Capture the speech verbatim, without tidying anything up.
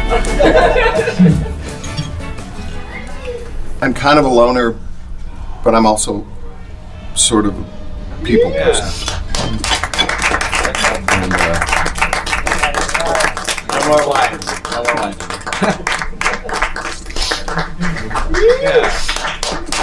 I'm kind of a loner, but I'm also sort of a people Yeah. person. And, uh, No more lines. No more lines. Yeah.